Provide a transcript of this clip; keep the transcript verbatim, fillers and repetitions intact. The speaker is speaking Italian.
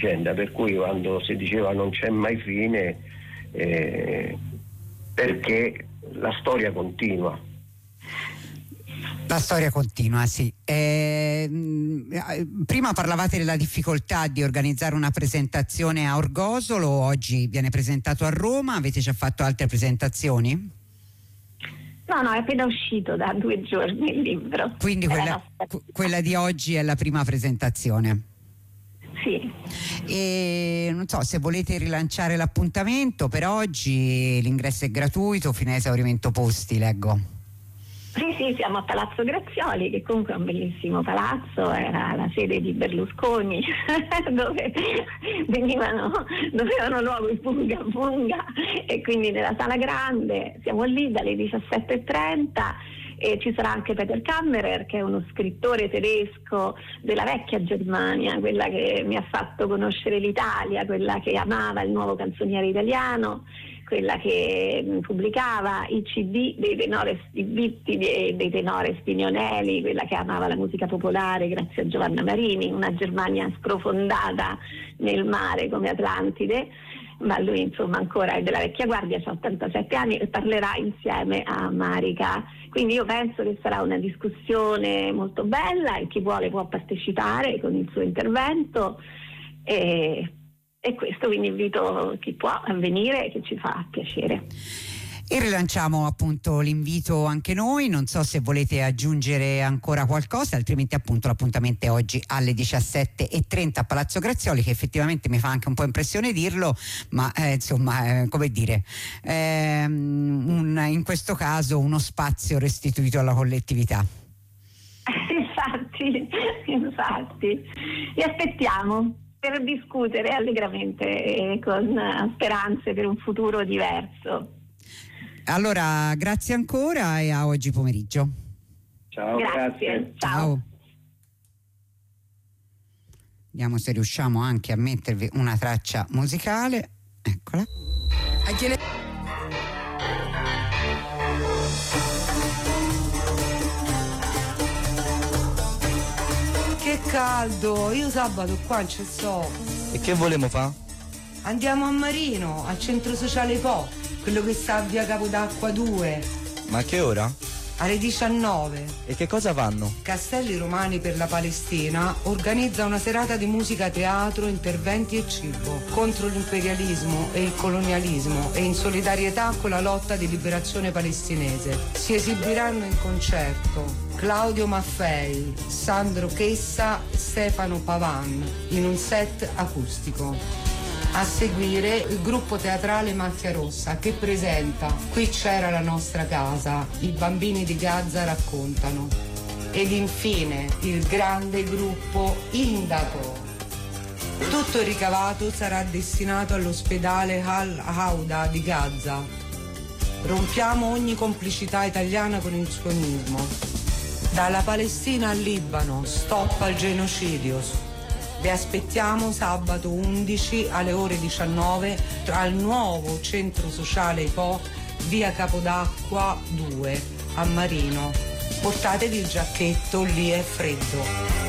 vicenda, per cui quando si diceva non c'è mai fine, eh, perché la storia continua. La storia continua, sì. Eh, prima parlavate della difficoltà di organizzare una presentazione a Orgosolo, oggi viene presentato a Roma, avete già fatto altre presentazioni? No, no, è appena uscito da due giorni il libro. Quindi quella, quella di oggi è la prima presentazione? Sì. E non so se volete rilanciare l'appuntamento per oggi, l'ingresso è gratuito fino a esaurimento posti, leggo. Sì, sì, siamo a Palazzo Grazioli, che comunque è un bellissimo palazzo, era la sede di Berlusconi, dove venivano, dovevano luogo i Funga Funga, e quindi nella sala grande siamo lì dalle diciassette e trenta. E ci sarà anche Peter Kammerer, che è uno scrittore tedesco della vecchia Germania, quella che mi ha fatto conoscere l'Italia, quella che amava il nuovo canzoniere italiano, quella che pubblicava i C D dei tenores di Bitti e dei tenores Pignonelli, quella che amava la musica popolare grazie a Giovanna Marini, una Germania sprofondata nel mare come Atlantide. Ma lui insomma ancora è della vecchia guardia, ha ottantasette anni e parlerà insieme a Marica. Quindi io penso che sarà una discussione molto bella e chi vuole può partecipare con il suo intervento, e, e questo, quindi invito chi può a venire, che ci fa piacere. E rilanciamo appunto l'invito anche noi, non so se volete aggiungere ancora qualcosa, altrimenti appunto l'appuntamento è oggi alle diciassette e trenta a Palazzo Grazioli, che effettivamente mi fa anche un po' impressione dirlo, ma eh, insomma eh, come dire, ehm, un, in questo caso uno spazio restituito alla collettività. Infatti, infatti, vi aspettiamo per discutere allegramente e con speranze per un futuro diverso. Allora, grazie ancora e a oggi pomeriggio. Ciao, grazie. grazie. Ciao. Ciao. Vediamo se riusciamo anche a mettervi una traccia musicale. Eccola. Che caldo, io sabato qua non ci sto. E che volemo fa? Andiamo a Marino, al centro sociale Po, quello che sta a via Capodacqua due. Ma a che ora? Alle diciannove. E che cosa fanno? Castelli Romani per la Palestina organizza una serata di musica, teatro, interventi e cibo contro l'imperialismo e il colonialismo e in solidarietà con la lotta di liberazione palestinese. Si esibiranno in concerto Claudio Maffei, Sandro Chessa, Stefano Pavan in un set acustico. A seguire il gruppo teatrale Macchia Rossa, che presenta Qui c'era la nostra casa, i bambini di Gaza raccontano. Ed infine il grande gruppo Indaco. Tutto il ricavato sarà destinato all'ospedale Al-Hauda di Gaza. Rompiamo ogni complicità italiana con il sionismo. Dalla Palestina al Libano, stop al genocidio. Vi aspettiamo sabato undici alle ore diciannove al nuovo centro sociale Po, via Capodacqua due a Marino. Portatevi il giacchetto, lì è freddo.